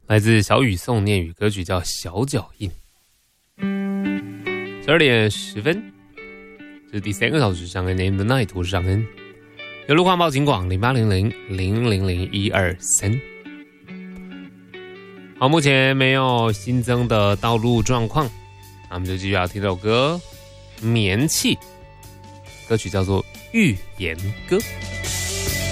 来自小雨颂念语歌曲叫《小脚印》。12点10分，这是第3个小时尚恩 In the Night， 我是尚恩。有路况报警广0800-000-123。好，目前没有新增的道路状况，那我们就继续要听这首歌《棉气》，歌曲叫做《预言歌》。